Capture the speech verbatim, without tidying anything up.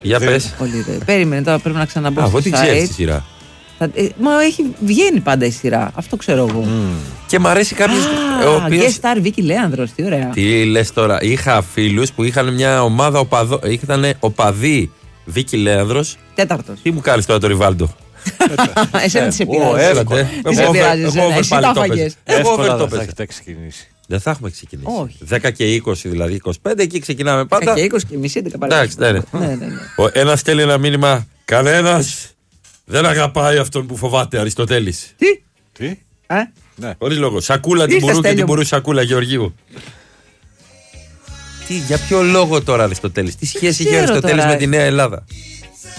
Για πες. Περίμενε, τώρα πρέπει να ξαναμπω. Α, εγώ την ξέρεις τη σειρά. Ε, μα έχει, βγαίνει πάντα η σειρά. Αυτό ξέρω εγώ. Mm. Και μ' αρέσει κάποιο. Ah, οποίος... Guest star Βίκη Λέανδρος, τι ωραία. Τι λες τώρα. Είχα φίλους που είχαν μια ομάδα οπαδό. Ήταν οπαδοί Βίκη Λέανδρος. Τέταρτος. Τι μου κάνεις τώρα το Ριβάλντο. Εσένα τι σε πειράζει. Τι σε πειράζει. Εσύ τα φάγες. Εύκολα δεν θα έχετε ξεκινήσει. Δεν θα έχουμε ξεκινήσει. Όχι. δέκα και είκοσι δηλαδή, είκοσι πέντε εκεί ξεκινάμε πάντα. δέκα και είκοσι και μισή, έντεκα παρά. Εντάξει, ναι, ναι. Ένας στέλνει ένα μήνυμα. Κανένας δεν αγαπάει αυτόν που φοβάται, Αριστοτέλης. Τι? Τι? Ε? Ναι. Χωρίς λόγο. Σακούλα την Μπουρού και την Μπουρού Σακούλα Γεωργίου. Τι, για ποιο λόγο τώρα Αριστοτέλης, τι σχέση είχε ο Αριστοτέλης με τη Νέα Ελλάδα.